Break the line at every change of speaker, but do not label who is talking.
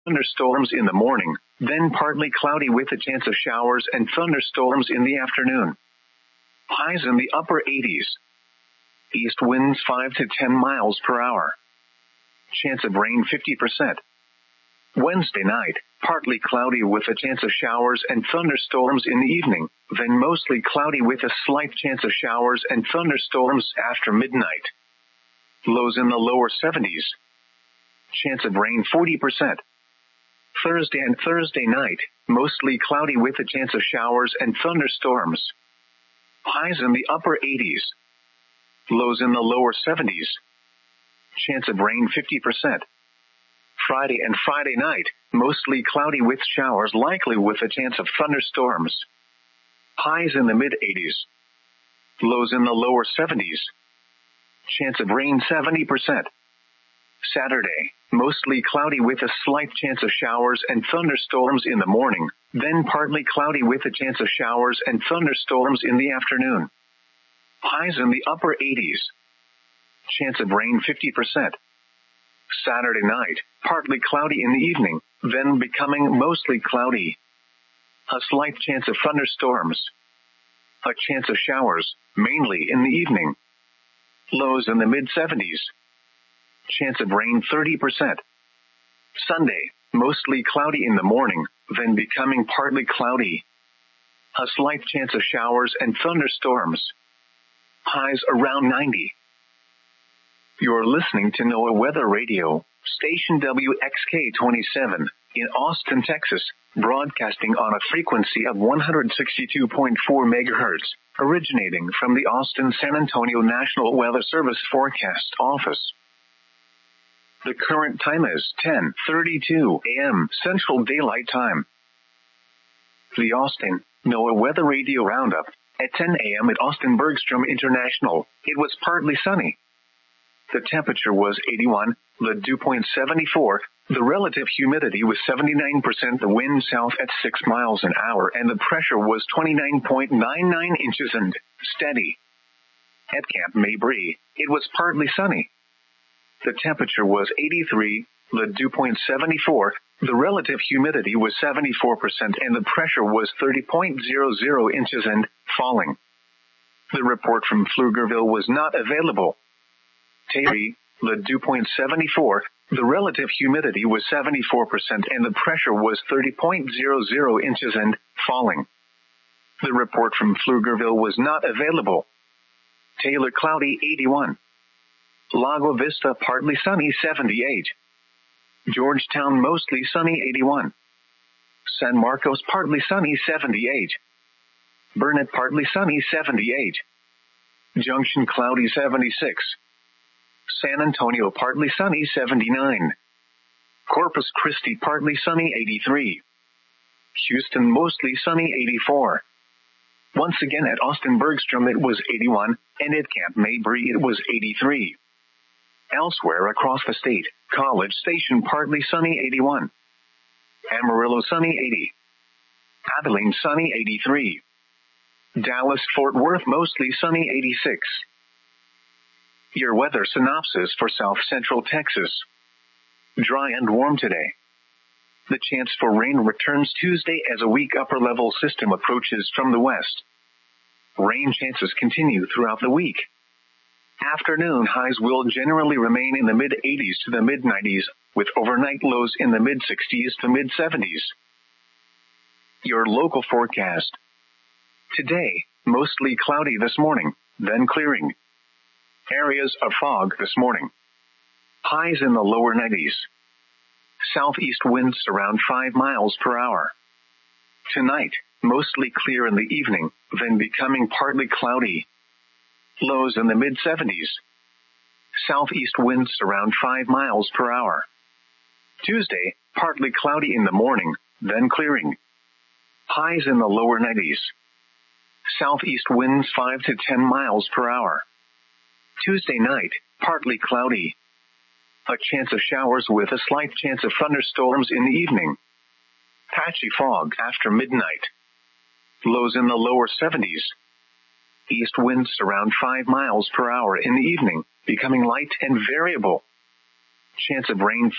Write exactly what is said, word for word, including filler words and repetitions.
thunderstorms in the morning, then partly cloudy with a chance of showers and thunderstorms in the afternoon. Highs in the upper eighties. East winds five to ten miles per hour. Chance of rain fifty percent. Wednesday night, partly cloudy with a chance of showers and thunderstorms in the evening, then mostly cloudy with a slight chance of showers and thunderstorms after midnight. Lows in the lower seventies. Chance of rain forty percent. Thursday and Thursday night, mostly cloudy with a chance of showers and thunderstorms. Highs in the upper eighties. Lows in the lower seventies. Chance of rain fifty percent. Friday and Friday night, mostly cloudy with showers likely with a chance of thunderstorms. Highs in the mid-eighties. Lows in the lower seventies. Chance of rain seventy percent. Saturday, mostly cloudy with a slight chance of showers and thunderstorms in the morning, then partly cloudy with a chance of showers and thunderstorms in the afternoon. Highs in the upper eighties. Chance of rain fifty percent. Saturday night, partly cloudy in the evening, then becoming mostly cloudy. A slight chance of thunderstorms. A chance of showers, mainly in the evening. Lows in the mid-seventies. Chance of rain thirty percent. Sunday, mostly cloudy in the morning, then becoming partly cloudy. A slight chance of showers and thunderstorms. Highs around ninety. You're listening to NOAA Weather Radio, station W X K twenty-seven, in Austin, Texas, broadcasting on a frequency of one hundred sixty-two point four megahertz, originating from the Austin-San Antonio National Weather Service Forecast Office. The current time is ten thirty-two a.m. Central Daylight Time. The Austin NOAA Weather Radio Roundup. At ten a.m. at Austin Bergstrom International, it was partly sunny. The temperature was eighty-one, the dew point seventy-four, the relative humidity was seventy-nine percent, the wind south at six miles an hour, and the pressure was twenty-nine point nine nine inches and steady. At Camp Mabry, it was partly sunny. The temperature was eighty-three, the dew point seventy-four, the relative humidity was seventy-four percent, and the pressure was thirty point zero zero inches and falling. The report from Pflugerville was not available. Taylor, the dew point seventy-four, the relative humidity was seventy-four percent, and the pressure was thirty point zero zero inches and falling. The report from Pflugerville was not available. Taylor cloudy eighty-one. Lago Vista partly sunny seventy-eight. Georgetown mostly sunny eighty-one. San Marcos partly sunny seventy-eight. Burnett partly sunny seventy-eight. Junction cloudy seventy-six. San Antonio partly sunny seventy-nine. Corpus Christi partly sunny eighty-three. Houston mostly sunny eighty-four. Once again at Austin Bergstrom it was eighty-one, and at Camp Mabry it was eighty-three. Elsewhere across the state, College Station partly sunny eighty-one. Amarillo sunny eighty. Abilene sunny eighty-three. Dallas Fort Worth mostly sunny eighty-six. Your weather synopsis for South Central Texas. Dry and warm today. The chance for rain returns Tuesday as a weak upper-level system approaches from the west. Rain chances continue throughout the week. Afternoon highs will generally remain in the mid-eighties to the mid-nineties, with overnight lows in the mid-sixties to mid-seventies. Your local forecast. Today, mostly cloudy this morning, then clearing. Areas of fog this morning. Highs in the lower nineties. Southeast winds around five miles per hour. Tonight, mostly clear in the evening, then becoming partly cloudy. Lows in the mid-seventies. Southeast winds around five miles per hour. Tuesday, partly cloudy in the morning, then clearing. Highs in the lower nineties. Southeast winds five to ten miles per hour. Tuesday night, partly cloudy. A chance of showers with a slight chance of thunderstorms in the evening. Patchy fog after midnight. Lows in the lower seventies. East winds around five miles per hour in the evening, becoming light and variable. Chance of rain